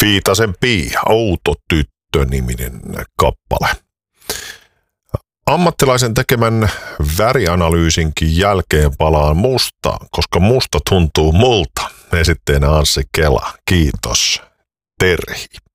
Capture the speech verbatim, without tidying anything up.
Viitasen Pii, outo tyttö-niminen kappale. Ammattilaisen tekemän värianalyysinkin jälkeen palaan mustaan, koska musta tuntuu multa. Esitteenä Anssi Kela. Kiitos. Terhi.